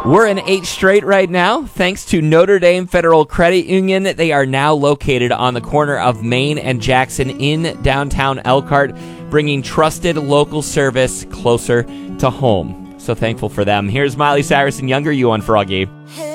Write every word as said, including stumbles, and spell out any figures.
We're in eight straight right now, thanks to Notre Dame Federal Credit Union. They are now located on the corner of Main and Jackson in downtown Elkhart, bringing trusted local service closer to home. So thankful for them. Here's Miley Cyrus and Younger You on Froggy.